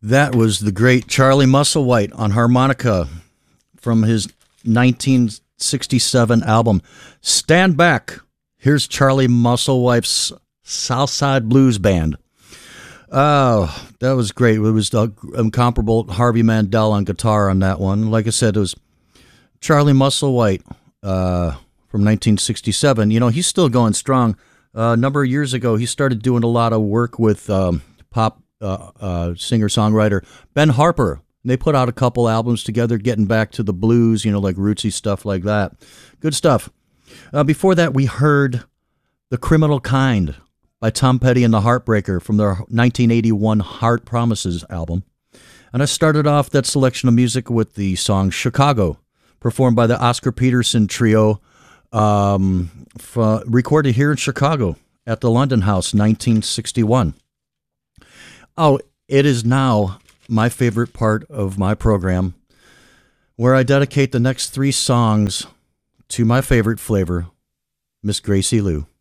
That was the great Charlie Musselwhite on harmonica from his 1967 album, Stand Back. Here's Charlie Musselwhite's Southside Blues Band. Oh, that was great. It was the incomparable Harvey Mandel on guitar on that one. Like I said, it was Charlie Musselwhite from 1967. You know, he's still going strong. A number of years ago, he started doing a lot of work with pop singer-songwriter Ben Harper. They put out a couple albums together, getting back to the blues, you know, like rootsy stuff like that. Good stuff. Before that, we heard The Criminal Kind by Tom Petty and the Heartbreaker from their 1981 Heart Promises album. And I started off that selection of music with the song Chicago, performed by the Oscar Peterson Trio, recorded here in Chicago at the London House, 1961. Oh, it is now my favorite part of my program, where I dedicate the next three songs to my favorite flavor, Miss Gracie Lou.